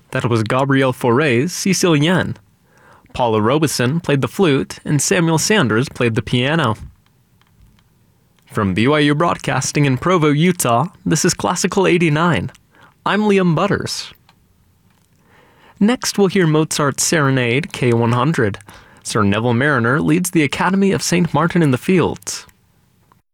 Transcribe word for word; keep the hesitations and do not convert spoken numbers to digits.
That was Gabriel Fauré's Sicilienne. Paula Robeson played the flute, and Samuel Sanders played the piano. From B Y U Broadcasting in Provo, Utah, this is Classical eighty-nine. I'm Liam Butters. Next, we'll hear Mozart's Serenade K one hundred. Sir Neville Marriner leads the Academy of Saint Martin in the Fields.